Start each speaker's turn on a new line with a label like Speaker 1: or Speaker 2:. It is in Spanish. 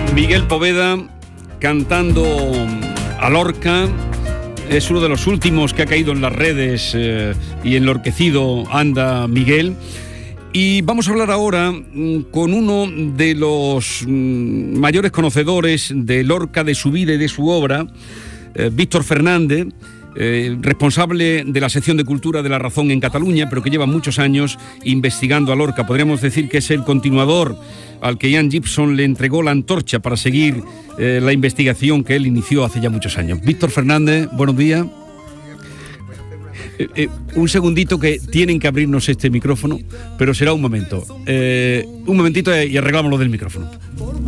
Speaker 1: Miguel Poveda cantando a Lorca. Es uno de los últimos que ha caído en las redes y enlorquecido anda Miguel. Y vamos a hablar ahora con uno de los mayores conocedores de Lorca, de su vida y de su obra, Víctor Fernández, responsable de la sección de Cultura de La Razón en Cataluña, pero que lleva muchos años investigando a Lorca. Podríamos decir que es el continuador al que Ian Gibson le entregó la antorcha para seguir la investigación que él inició hace ya muchos años. Víctor Fernández, buenos días. Un segundito, que tienen que abrirnos este micrófono, pero será un momento. Un momentito y arreglamos lo del micrófono.